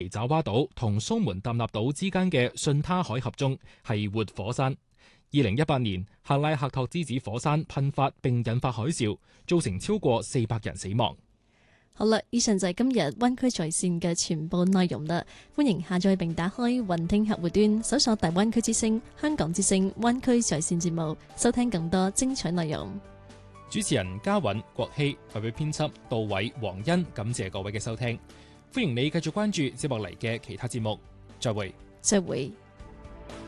爪哇島同蘇門答臘島之間嘅信他海峽中係活火山。2018年，克拉克托之子火山噴發並引發海嘯，造成超過400人死亡。 好啦，以上就係今日灣區在線嘅全部內容啦。歡迎下載並打開雲聽客戶端，搜索大灣區之聲、香港之聲、灣區在線節目，收聽更多精彩內容。 主持人嘉韻、郭希，代表編輯杜偉、黃欣，感謝各位嘅收聽。歡迎你繼續關注接落嚟嘅其他節目。再會。 再會。